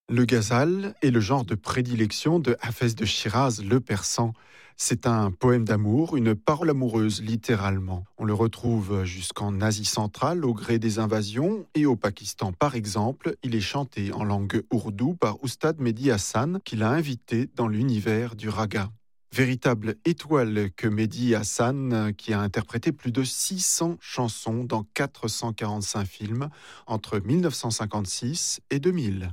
Le ghazal est le genre de prédilection de Hafez de Shiraz, le persan. C'est un poème d'amour, une parole amoureuse littéralement. On le retrouve jusqu'en Asie centrale au gré des invasions et au Pakistan par exemple. Il est chanté en langue ourdou par Oustad Mehdi Hassan qui l'a invité dans l'univers du raga. Véritable étoile que Mehdi Hassan, qui a interprété plus de 600 chansons dans 445 films entre 1956 et 2000.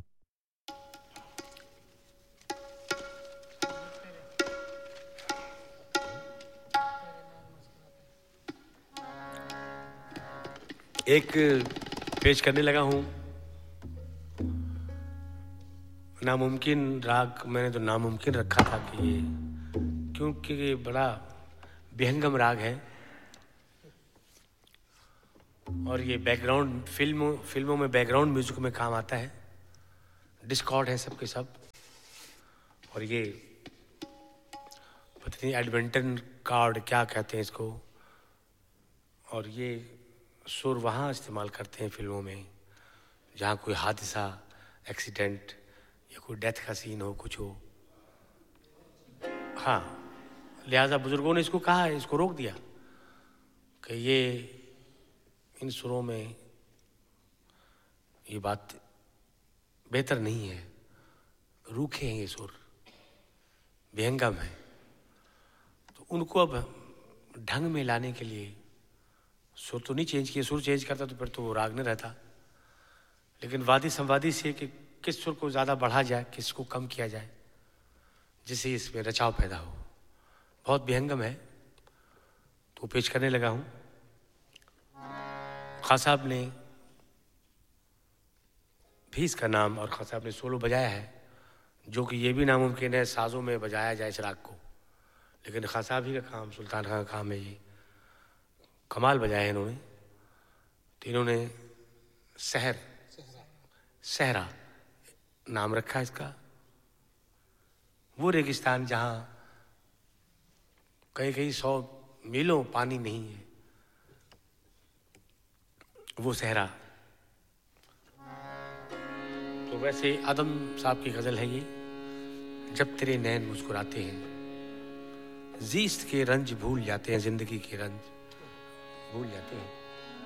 एक पेश करने लगा हूँ नामुमकिन राग। मैंने तो नामुमकिन रखा था कि ये क्योंकि ये बड़ा विहंगम राग है और ये बैकग्राउंड फिल्मों में बैकग्राउंड म्यूजिक में काम आता है। डिस्कॉर्ड है सबके सब और ये पता नहीं एडवेंटन कार्ड क्या कहते हैं इसको। और ये सुर वहाँ इस्तेमाल करते हैं फिल्मों में जहाँ कोई हादसा, एक्सीडेंट या कोई डेथ का सीन हो, कुछ हो। हाँ, लिहाजा बुजुर्गों ने इसको कहा है, इसको रोक दिया कि ये इन सुरों में ये बात बेहतर नहीं है, रूखे हैं ये सुर, विहंगम है। तो उनको अब ढंग में लाने के लिए सुर तो नहीं चेंज किए। सुर चेंज करता तो फिर तो वो राग नहीं रहता, लेकिन वादी संवादी से कि किस सुर को ज़्यादा बढ़ा जाए, किसको कम किया जाए, जिससे इसमें रचाव पैदा हो। बहुत विहंगम है तो पेश करने लगा हूँ। खां साहब ने भी इसका नाम और खां साहब ने सोलो बजाया है, जो कि ये भी नामुमकिन है साजों में बजाया जाए इस राग को, लेकिन खां साहब ही का काम, सुल्तान खां का काम है। ये कमाल बजाया है इन्होंने। तो इन्होंने सहरा नाम रखा इसका। वो रेगिस्तान जहाँ कई 100 मीलों पानी नहीं है, वो सहरा। तो वैसे आदम साहब की गजल है ये, जब तेरे नैन मुस्कुराते हैं, जीस्त के रंज भूल जाते हैं, जिंदगी के रंज भूल जाते हैं।